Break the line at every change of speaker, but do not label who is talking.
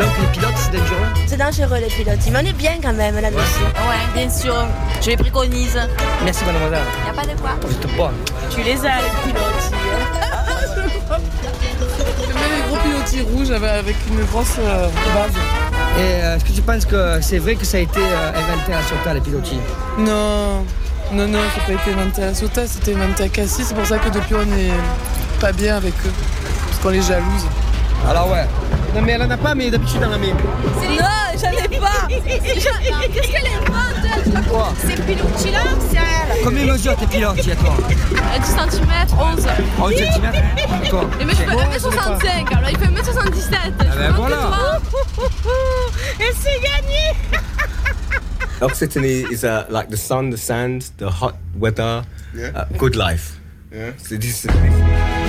Donc les pilotes, c'est dangereux?
C'est dangereux les pilotes, mais on est bien quand même là-dessus.
Ouais, bien sûr, je les préconise.
Merci mademoiselle.
Y a pas de quoi.
Vous êtes bonne.
Tu les as les pilotes.
J'aime bien les gros pilotis rouges avec une grosse base.
Et est-ce que tu penses que c'est vrai que ça a été inventé à Ciotat, les pilotis?
Non, ça n'a pas été inventé à Ciotat, c'était inventé à Cassis. C'est pour ça que depuis on n'est pas bien avec eux, parce qu'on les jalouse.
Alors ouais. Non mais elle en a pas, mais d'habitude elle en a mis.
Non, j'en ai pas. Qu'est-ce qu'elle invente?
Quoi?
Ces pilotis-là, c'est elle.
Combien mesure tes pilotis à toi?
10 cm, 11.
11 cm? D'accord.
Mais je fais 1m65, alors il fait 1m77.
Ah ben voilà.
Et c'est gagné.
Occitanie is like the sun, the sand, the hot weather, good life.
Yeah.
So this is